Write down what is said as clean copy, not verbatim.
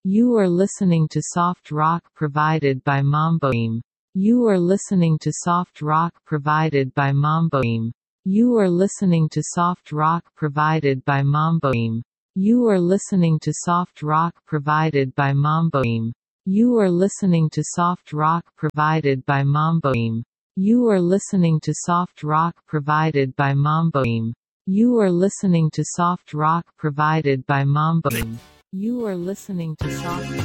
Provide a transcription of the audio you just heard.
You are listening to soft rock provided by Mamboim. You are listening to soft rock provided by Mamboim. You are listening to soft rock provided by Mamboim. You are listening to soft rock provided by Mamboim. You are listening to soft rock provided by Mamboim. You are listening to soft rock provided by Mamboim. You are listening to soft rock provided by Mamboim. You are listening to soft